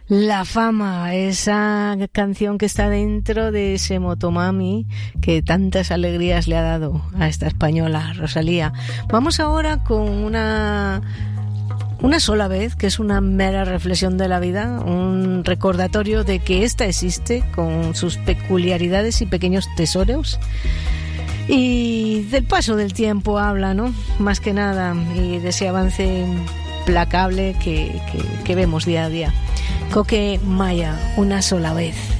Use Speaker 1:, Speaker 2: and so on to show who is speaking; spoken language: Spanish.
Speaker 1: La fama, esa canción que está dentro de ese Motomami que tantas alegrías le ha dado a esta española, Rosalía. Vamos ahora con una sola vez, que es una mera reflexión de la vida, un recordatorio de que esta existe con sus peculiaridades y pequeños tesoros. Y del paso del tiempo habla, ¿no? Más que nada, y de ese avance implacable que vemos día a día. Coque Maya, una sola vez.